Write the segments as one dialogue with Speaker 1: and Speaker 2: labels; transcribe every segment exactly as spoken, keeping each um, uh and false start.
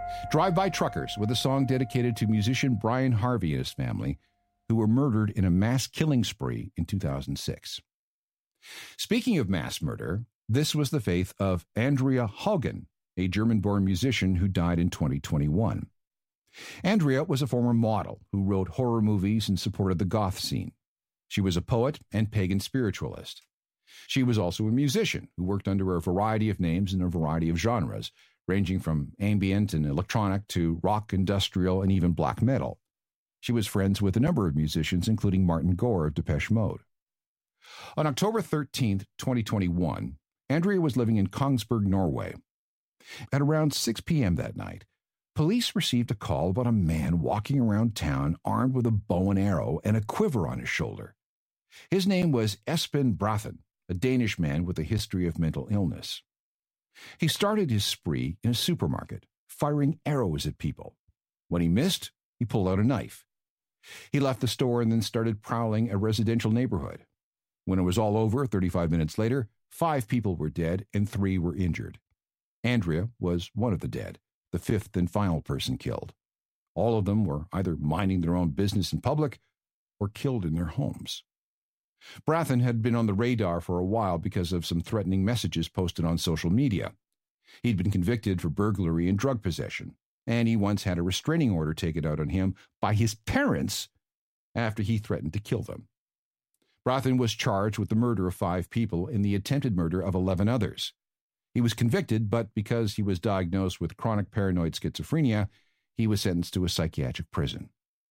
Speaker 1: Drive-By Truckers with a song dedicated to musician Brian Harvey and his family, who were murdered in a mass killing spree in two thousand six. Speaking of mass murder, this was the fate of Andrea Haugen, a German-born musician who died in twenty twenty-one. Andrea was a former model who wrote horror movies and supported the goth scene. She was a poet and pagan spiritualist. She was also a musician who worked under a variety of names in a variety of genres, ranging from ambient and electronic to rock, industrial, and even black metal. She was friends with a number of musicians, including Martin Gore of Depeche Mode. On October thirteenth, twenty twenty-one, Andrea was living in Kongsberg, Norway. At around six p.m. that night, police received a call about a man walking around town armed with a bow and arrow and a quiver on his shoulder. His name was Espen Brathen, a Danish man with a history of mental illness. He started his spree in a supermarket, firing arrows at people. When he missed, he pulled out a knife. He left the store and then started prowling a residential neighborhood. When it was all over, thirty-five minutes later, five people were dead and three were injured. Andrea was one of the dead, the fifth and final person killed. All of them were either minding their own business in public or killed in their homes. Brathen had been on the radar for a while because of some threatening messages posted on social media. He'd been convicted for burglary and drug possession, and he once had a restraining order taken out on him by his parents after he threatened to kill them. Brathen was charged with the murder of five people and the attempted murder of eleven others. He was convicted, but because he was diagnosed with chronic paranoid schizophrenia, he was sentenced to a psychiatric prison.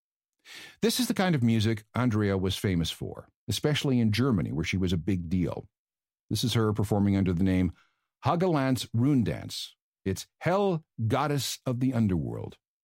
Speaker 1: This is the kind of music Andrea was famous for, especially in Germany, where she was a big deal. This is her performing under the name Hagelands Runedance. It's Hell, Goddess of the Underworld,